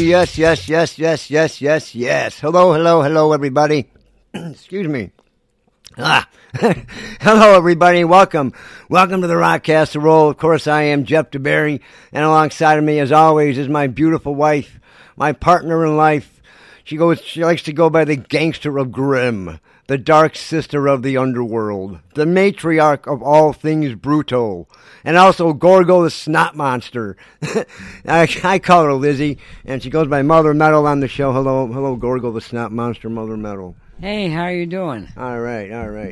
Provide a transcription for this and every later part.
yes, yes, yes, yes, yes, yes, yes. Hello, hello, hello, everybody. Excuse me. Hello, everybody. Welcome to the Rockcast Roll. Of course, I am Jeff DeBerry, and alongside of me, as always, is my beautiful wife, my partner in life. She likes to go by the Gangster of Grimm, the dark sister of the underworld, the matriarch of all things brutal, and also Gorgo the Snot Monster. I call her Lizzie, and she goes by Mother Metal on the show. Hello, Gorgo the Snot Monster, Mother Metal. Hey, how you doing? All right.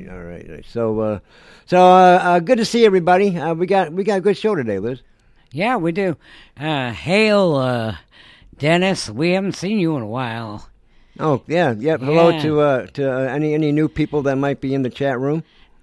So, good to see everybody. We got a good show today, Liz. Yeah, we do. Hail, Dennis. We haven't seen you in a while. Oh, yeah. Hello to any new people that might be in the chat room.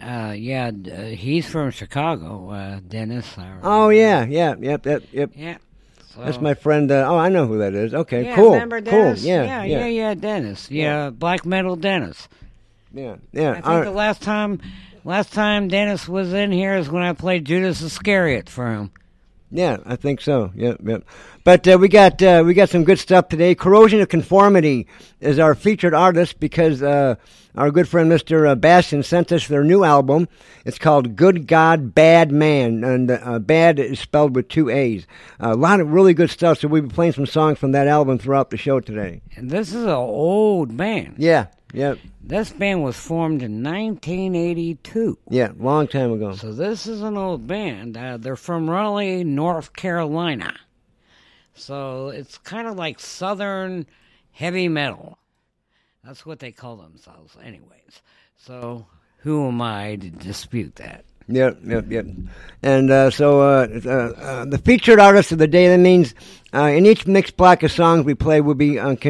He's from Chicago, Dennis. Oh, yeah. Yep. Yeah. So, that's my friend. I know who that is. Okay, yeah, cool. Remember Dennis? Cool. Yeah, Dennis. Yeah, black metal Dennis. Yeah. I think the last time Dennis was in here is when I played Judas Iscariot for him. Yeah, I think so. Yep. But we got some good stuff today. Corrosion of Conformity is our featured artist because our good friend Mr. Bastion sent us their new album. It's called Good God, Bad Man, and bad is spelled with 2 A's. A lot of really good stuff, so we'll be playing some songs from that album throughout the show today. And this is an old band. Yeah, yep. This band was formed in 1982. Yeah, long time ago. So this is an old band. They're from Raleigh, North Carolina. So it's kind of like Southern heavy metal. That's what they call themselves anyways. So who am I to dispute that? Yep. And the featured artist of the day, that means in each mixed block of songs we play we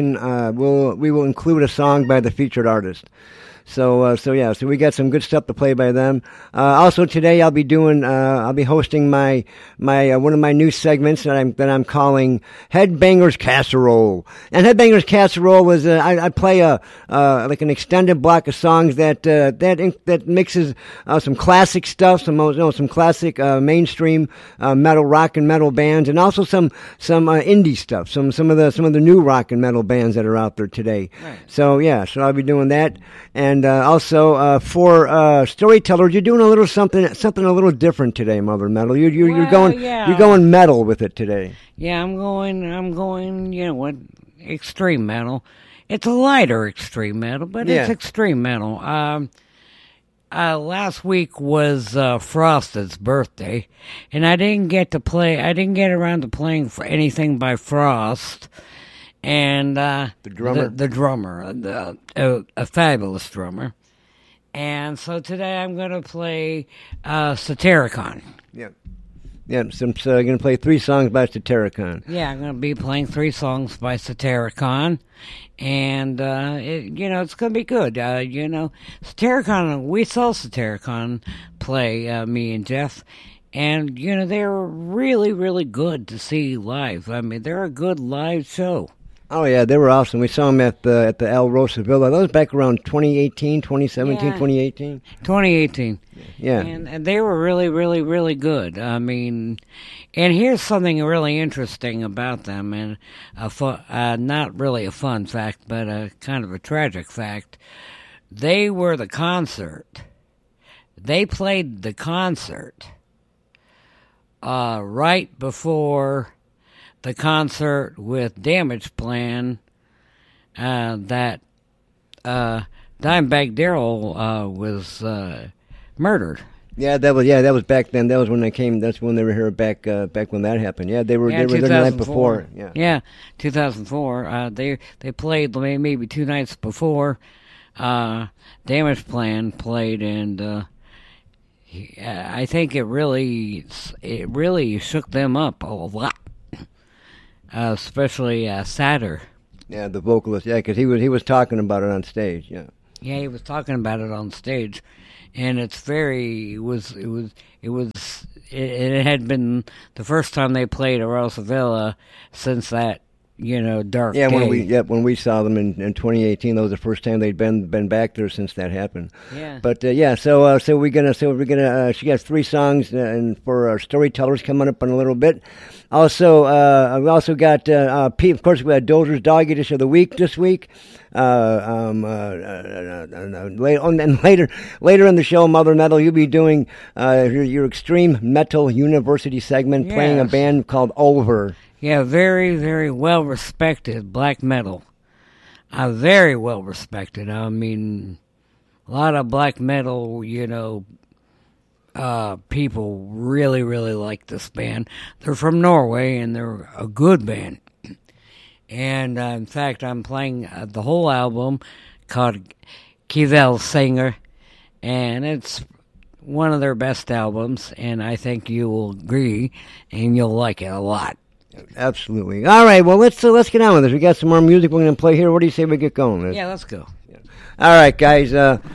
will include a song by the featured artist. So we got some good stuff to play by them. Also today I'll be hosting my one of my new segments that I'm calling Headbangers Casserole. And Headbangers Casserole is I play like an extended block of songs that mixes some classic stuff, some classic mainstream metal, rock and metal bands, and also some indie stuff, some of the new rock and metal bands that are out there today. Right. So I'll be doing that. And also for storytellers, you're doing a little something a little different today, Mother Metal. You're going metal with it today. Yeah, I'm going. You know what? Extreme metal. It's a lighter extreme metal, but it's extreme metal. Last week was Frosted's birthday, and I didn't get around to playing for anything by Frost. And the drummer, a fabulous drummer. And so today I'm going to play Satiricon. Yeah. So I'm going to play 3 songs by Satiricon. Yeah, I'm going to be playing 3 songs by Satiricon. And, it's going to be good. Satiricon, we saw Satiricon play, me and Jeff. And, they're really, really good to see live. I mean, they're a good live show. Oh, yeah, they were awesome. We saw them at the El Rosa Villa. That was back around 2018, 2018. 2018. Yeah. And they were really, really, really good. I mean, and here's something really interesting about them, and not really a fun fact, but a kind of a tragic fact. They were the concert. They played the concert right before the concert with Damageplan that Dimebag Darrell was murdered. Yeah, that was back then. That was when they came. That's when they were here back when that happened. Yeah, they were there the night before. Yeah, 2004. They played maybe 2 nights before. Damageplan played, and I think it really shook them up a lot. Especially Satter. Yeah, the vocalist. Yeah, because he was talking about it on stage. Yeah. Yeah, he was talking about it on stage, and it had been the first time they played at Rosa Villa since that dark day. When we saw them in 2018, that was the first time they'd been back there since that happened. Yeah. But so we're gonna she got 3 songs and for our storytellers coming up in a little bit. Also, we also got Pete. Of course, we had Dozer's Dog Dish of the Week this week. And later in the show, Mother Metal, you'll be doing your Extreme Metal University segment, playing a band called Over. Yeah, very, very well respected black metal. Very well respected. I mean, a lot of black metal, people really, really like this band. They're from Norway, and they're a good band. And, in fact, I'm playing the whole album called Kivel Singer, and it's one of their best albums, and I think you will agree, and you'll like it a lot. Absolutely. All right, well, let's get on with this. We got some more music we're going to play here. What do you say we get going, Liz? Yeah, let's go. Yeah. All right, guys.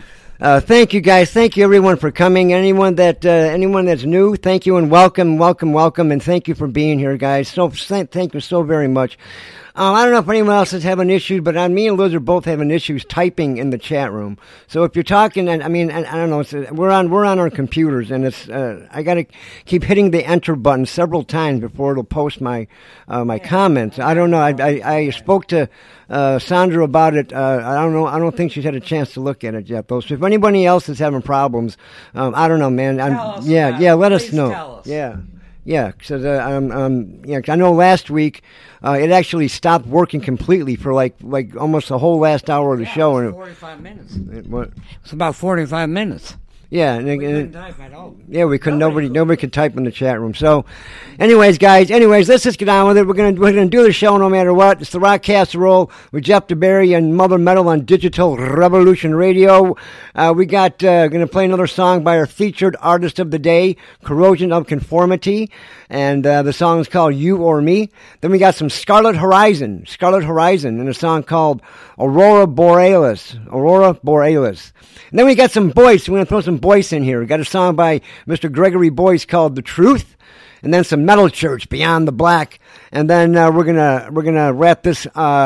Thank you, guys. Thank you, everyone, for coming. Anyone that's new, thank you and welcome, and thank you for being here, guys. So thank you so very much. I don't know if anyone else is having issues, but me and Liz are both having issues typing in the chat room. So if you're talking, I don't know, we're on our computers, and it's I got to keep hitting the enter button several times before it'll post my comments. I don't know. I spoke to Sandra about it. I don't know. I don't think she's had a chance to look at it yet, though. So if anybody else is having problems, I don't know, man. Let us know. Yeah, because I know last week it actually stopped working completely for like almost the whole last hour of the show. It was 45 minutes. What? It's about 45 minutes. Yeah, we couldn't type at all. Yeah, we couldn't. Nobody could type in the chat room. So, anyways, guys. Let's just get on with it. We're gonna do the show no matter what. It's the Rock Casserole with Jeff DeBerry and Mother Metal on Digital Revolution Radio. We got gonna play another song by our featured artist of the day, Corrosion of Conformity, and the song is called "You or Me." Then we got some Scarlet Horizon, and a song called Aurora Borealis. And then we got some Boyce. We're going to throw some Boyce in here. We got a song by Mr. Gregory Boyce called "The Truth," and then some Metal Church, Beyond the Black. And then we're gonna wrap this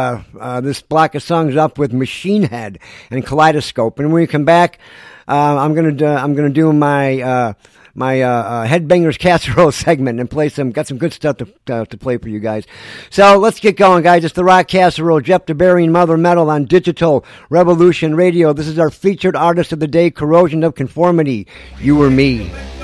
block of songs up with Machine Head and Kaleidoscope. And when we come back, I'm gonna do my Headbangers Casserole segment and got some good stuff to play for you guys. So let's get going, guys. It's the Rock Casserole, Jeff DeBerry and Mother Metal on Digital Revolution Radio. This is our featured artist of the day, Corrosion of Conformity, You or Me.